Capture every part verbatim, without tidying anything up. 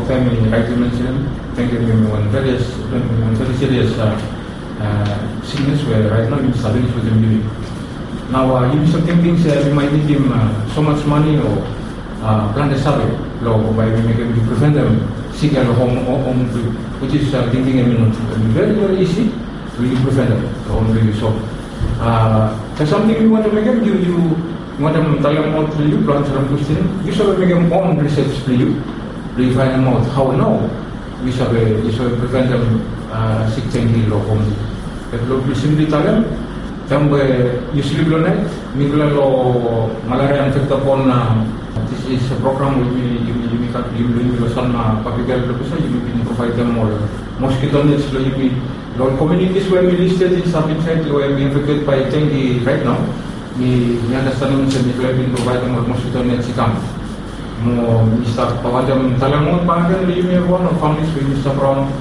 time I rightly mentioned, thank you one very one very serious uh, uh, sickness where right now he's struggling with the injury. Now uh, you some thinking uh, we might need him uh, so much money or uh, plan the survey, law by we make him to prevent them sick at home home which is uh, thinking I mean very very easy to really prevent them the home really so. Uh, there's something you want to make them you you want them to tell them out to you, plan some question. You should make them own research for you. You find them out how now we should we should prevent them uh, sick thing or home. If you simply tell them, them you sleep all night, Miguel or malaria infect upon uh, this is a program we you you you you you some public health officer you can provide them all mosquito nets you be all communities where we listed in some inside where we infected by dengue right now. We we understand that we can provide them all mosquito nets come. Mo Mister Pawajam Talamon Pagan, you may one of families with Mister Brown.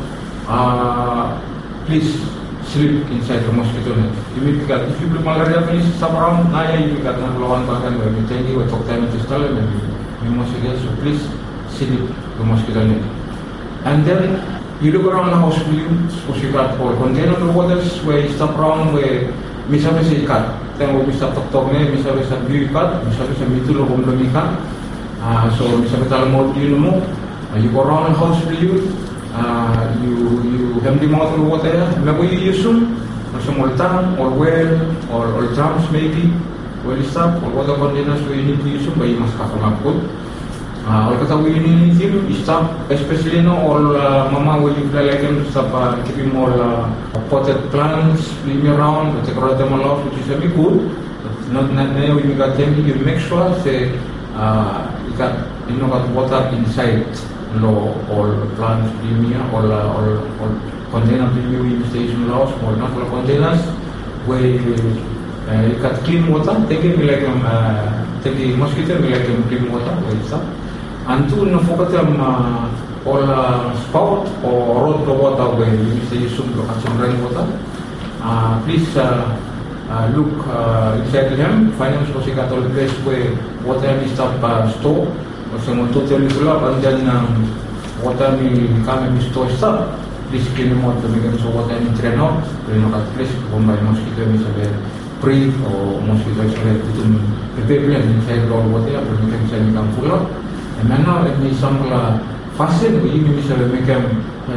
Uh, please sleep inside the mosquito net. If you got if you malaria, Mister Brown, Naya, you got not one Pagan where we tell you what time to tell them and mosquito. So please sleep the mosquito net. And then you look around the house, you got for container waters where Mister Brown, where Mister Mister cat, then we Mister Tok Mister Mister View cat, Mister Mister Mitul of Dominica. Uh, so, Mister Talmud, you know, uh, you go around the house for you, uh, you you empty out the water, maybe you use them, or some old tank, or well, or, or drums maybe, well stuff, or water containers where you need to use them, but you must have them up good. Uh, or because we need them, you stop, especially you know, all uh, mama will you like them to stop uh, keeping more uh, potted plants, leave me around, take out them a lot, which is very good. But not not now when you got them, you make sure say. Uh, you got you know got water inside law or plant premier or uh, or, or container premier station laws or not all containers where uh, you got clean water. Take it like um uh, take the mosquito like um, clean water where it's up. And two no focus um uh, or uh, spout or road the water where you say you should look at some rainwater. Uh, please. Uh, Uh, look uh, inside him, find him so he got all the place where water is stop uh, store, or some totally full up, and then um, water may come and store stop. Please clean him out to make him so water may drain out. Then you got place home by mosquito is a very breathe or mosquito is a very good prepare inside all water, but make him say become full up. And now it may some fasten, we even make him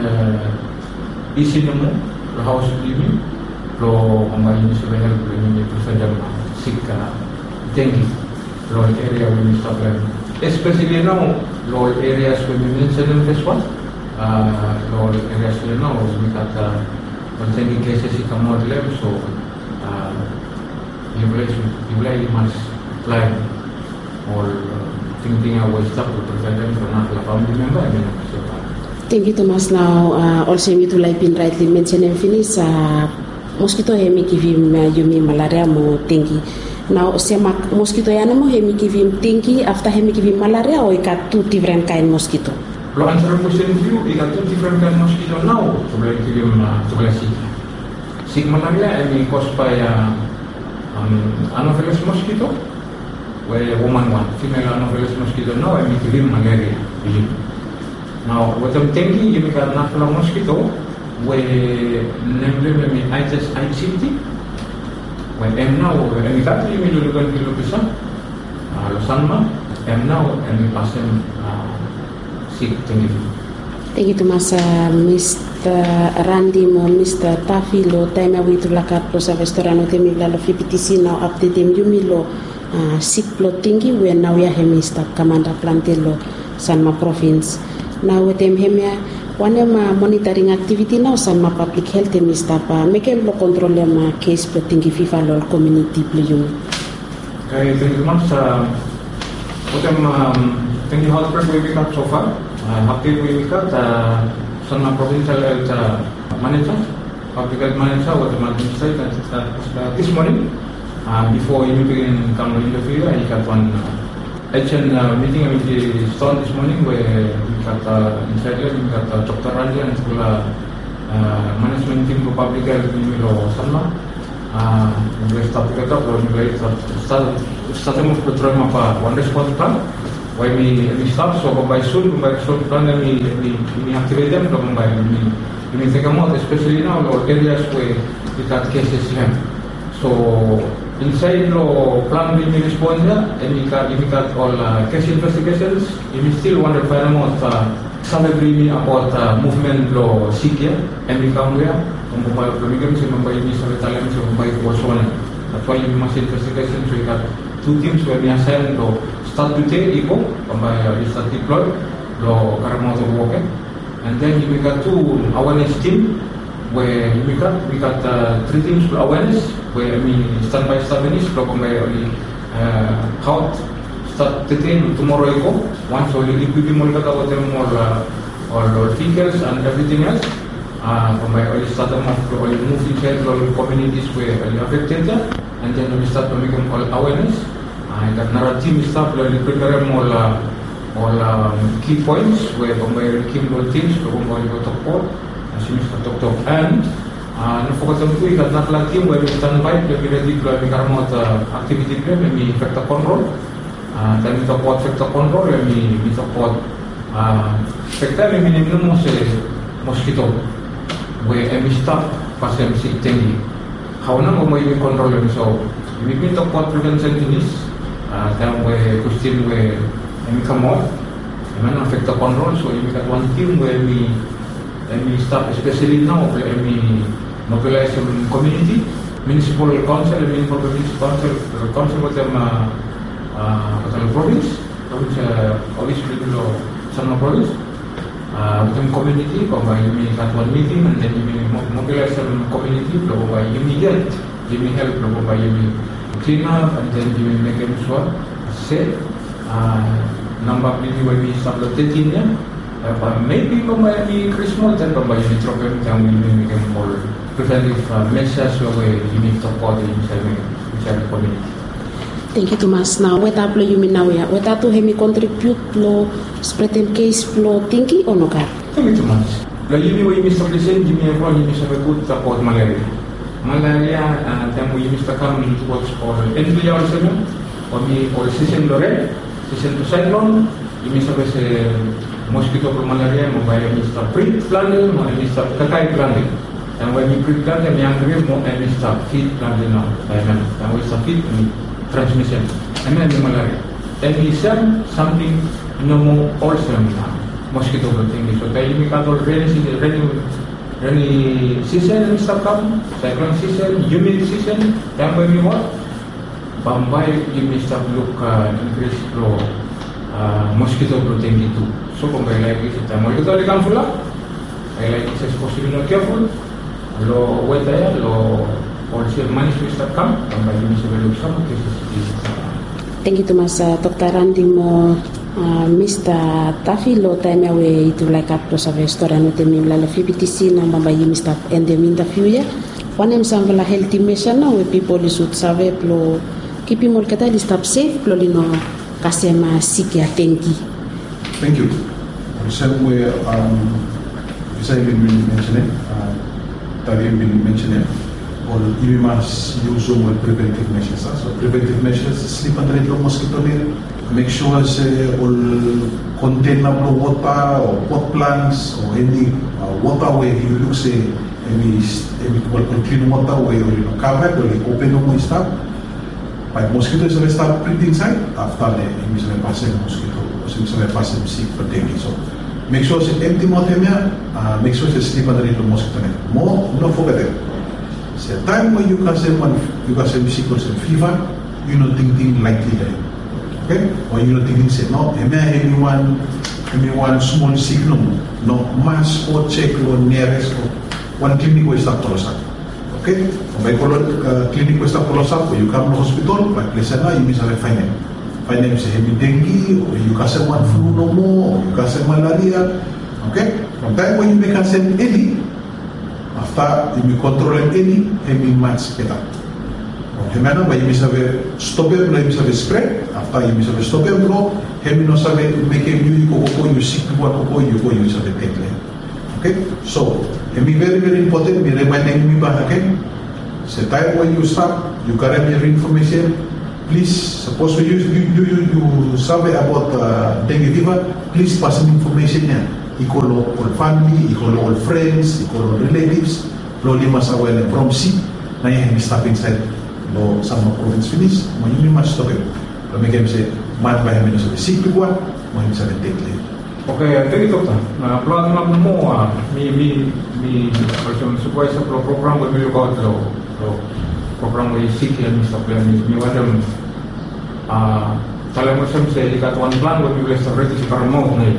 uh, easy no more, the house living. Lo kembali sebenarnya ini itu saja sick dengue lo area we stop them especially now lo areas we mentioned this one uh lo areas we know we got uh dengue cases in more level so uh you play you play must plan or thinking away stop to prevent them from not la family member I mean so thank you Thomas. Now uh, also you to like been rightly mentioned and finish uh, mosquito hemi kivim yumi malaria mo dengue. Now sema mosquito yana mo hemi kivim dengue after hemi kivim malaria or got two different kind mosquito. Lo answer question you, you got two different kind mosquito now. So like kivim to like sick. Sick malaria I mean caused by uh, um, anopheles mosquito, where woman one female anopheles mosquito now I mean kivim malaria. Now what I'm thinking you got anopheles mosquito. Where namely me I just I city when am now when we got you mean you can kilo pisa lo sanma am now and we pass them sick thank you thank you Thomas. uh, Mister Randy mo Mister Tafi lo time we to lakat pro sa restaurant temi la lo P P T C now update them you me lo sick plottingi we now ya Mister Commander Plantelo Sanma province now with them hemia one ma monitoring activity now some public health Mister Pa make him lo control ma case plotting FIFA lo community play. Okay, thank you much. Uh, what am um, thank you how the we got so far. Uh, happy we got uh, some provincial health uh, manager, public health manager. What am I going to say that uh, this morning uh, before you begin come in the field, I got one. Uh, H N uh, meeting with the stone this morning where we got uh, inside there, we got uh, Doctor Randy and the uh, management team for public health in the Salma. Uh, we start together, we start starting with the trauma one response plan. why we we start so by soon by soon plan we we we activate them from by we we take them out, especially now or areas where we got cases here. So inside the plan we respond and we got we got all uh, case investigations. We still want to find out uh, some agree about uh, movement law Sikia and we come here. Mobile program sa mobile ni sa Italian sa mobile Botswana. Actually, we must investigation so we got two teams where we assign to start today, Iko, by we start deploy, lo Karamoto Woke, and then we got two awareness team where we got we got uh, three teams for awareness where we stand by stabilis, lo by only uh, out start today tomorrow Iko. Once only we be more got about them more uh, all vehicles and everything else. Uh, by only start them off only move inside all communities where only affected and then we start to make them all awareness. And that narrative stuff, we prepare all uh, all um, key points where we keep all teams, we go talk about, as you talk talk, and uh, no focus on we got not like team where we stand by, we ready to we carry out activity plan, we vector control, uh, then we talk about vector control, we we talk about uh, vector, we minimum mosquito, where we stop pas M C tinggi. How na mo we control them so we can talk about prevention this. Uh, then we question where we come out, and then affect the control. So we got one team where we, and we start, especially now, where we mobilize the community, municipal council, municipal council, council with them, uh, uh, the province, province, uh, obviously below some province, uh, with them community. But we got one meeting, and then we mobilize the community. But by immediate, we help. But by we clean up and then we make them sure safe. Uh, number maybe when we start the thirteen yeah, uh, but maybe by the Christmas then by the problem then we make them all preventive uh, measures where we need to support the inside community. Thank you, Thomas. Now, what up you mean now? Yeah, what up to him contribute lo spreading case flow thinking or no car? Thank you, Thomas. Lo yumi we Mister President, yumi ako yumi sa good support malaria. Malaria, uh, then we used to come towards all Enfilia also, or me or season Lore, season to cyclone, you miss a mosquito for malaria, mobile Mister Pre planting, or Mister Kakai planting. And when we pre plant them, young grave, more and Mister Feed planting now, and we start feed transmission, and then the malaria. And we sell something no more also mosquito thing. So they make out already rainy. Rainy season and stuff come, cyclone season, humid season, then when you want, Bombay, you may start look uh, increase flow, uh, mosquito protein too. So, kung I like it, I'm a little careful. I like it as possible not careful. Lo weather, lo also manage to start come, and by you may look some cases. Thank you, Thomas. Uh, Doctor Randy Mo. Uh, Mister Tafi lo time away itu like up to save story no temi la F P T C na mamba yi Mister and the interview ya one em sam la healthy mission na we people should save plo keep more kata stop safe plo lino kasema sikia tenki. Thank you. The same way um as I've been mentioning uh that I've been mentioning or you must use some preventive measures. So preventive measures sleep under the mosquito net. Make sure say all container of water or pot plants or any uh, water where you look say any any clean water where you know covered or like open or stuff. But mosquitoes will start pretty inside after the emission passing mosquito or emission passing sick for dengue. So make sure say empty motemia. Uh, make sure say sleep under the mosquito net. More no forget it. Say time when you can say one you can say sick or say fever, you know thinking likely that. Okay? Or you know thinking say no, anyone anyone small signal, no mass or check or nearest or one clinic will start to start. Okay? By color clinic will start to start, you come to hospital, but listen now you miss a find them. Find them say heavy dengue, or you can say one flu no more, or you can say malaria. Okay? From time when you make a say any, after you control any, heavy much better. Hemana ba yimi sabe stop em la yimi sabe spread after yimi sabe stop em bro hemi no sabe make you ko ko you sick ko ko you ko you sabe take. Okay, so hemi very very important me reminding me ba again say time when you start you carry your information please, suppose you you you you, you survey about uh, dengue fever, please pass some information here. Equal all family, equal all friends, equal all relatives. Lo lima sa wala from sea na yung stop inside lo sama province finish. Mo yung mas stop it. Lo may kaya say man pa yung sa sick to what mo yung sa take leave. Okay, thank you, Doctor. Uh, Plot na mo, uh, mi mi mi person supervisor pro program with me about lo lo program with sick and stop plan is mi wadam ah kalau macam saya dekat one plan with me boleh seperti sekarang mau nih.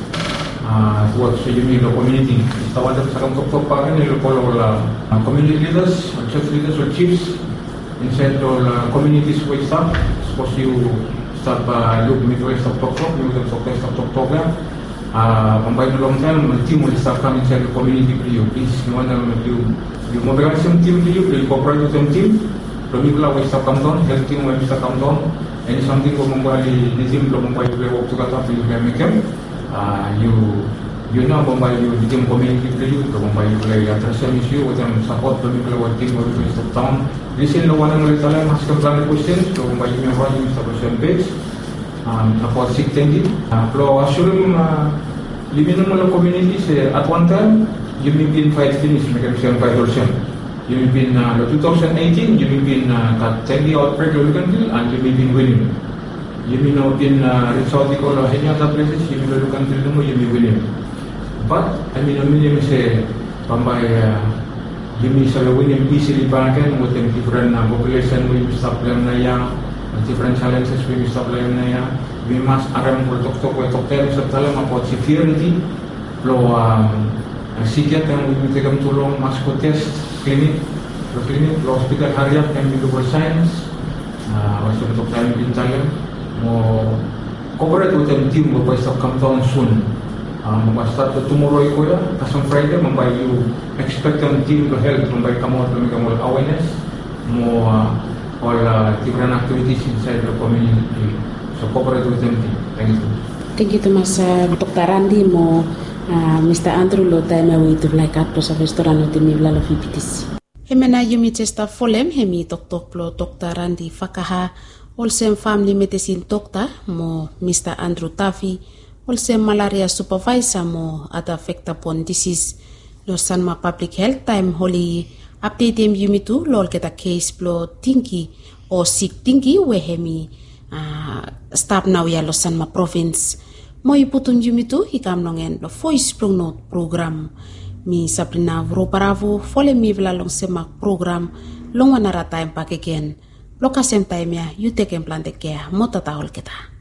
Uh, towards the Yumilo community. Estaban sacando top pagan y lo la uh, community leaders, church leaders or chiefs inside all uh, communities we start. Suppose you start by look Midwest of Tok Tok, Midwest of West of Tok Tok ya. Pambay na long time, the team will start coming inside the community for you. Please, you want them to you mobilize some team for you, you cooperate with some team. Lo people will start come down, health team will start come down. And something ko mong the team lo mong bali work together to you can make them. Uh, you you know Bombay you became community to you to Bombay you play attraction issue with them support the people what team of the town listen no one will tell them ask them questions to Bombay you may run you establishment page um about sick thinking uh pro assume uh, living in the community say at one time you may been fight finish make them fight version you may been uh, twenty eighteen you may been uh, got ten outbreak you can feel and you may been winning. You may know in uh, Saudi or any other places, you may look until the you may win. But I mean, I mean, say, Pambay, you may sort of win easily back and with them different uh, population, we stop them na different challenges, we stop them na we must aram for talk talk with talk them sa talam about security, lo um, sikat and we take them too long, mas test clinic, lo clinic, lo hospital hariap and we do for science, uh, was talk time in Thailand. Mo cooperate with them team mo pa start come down soon. Uh, mo start to tomorrow ko ya, kasong Friday mo ba you expect them team to help mo ba come out to make more awareness mo uh, all uh, different activities inside the community. So cooperate with them team. Thank you. Thank you Thomas uh, Doctor Randy mo uh, Mister Andrew lo time we to like at sa restaurant de mi vlalo P P T C. Hemena yumi testa folem hemi Doctor Plo Doctor Randy Fakaha Olsem family medicine doctor mo Mister Andrew Tafi, olsem malaria supervisor mo at affect upon disease. Lo Sanma public health time holi update em yumitu lol kita case plo tinggi o sick tinggi wehemi uh, staff now ya lo Sanma province. Mo iputun yumitu hikam nongen lo voice plong note program. Mi sabrina vro paravo fole mi vla long semak program long wanara time pakeken. Lokasem time ya you take and plan the care mo tatahol kita.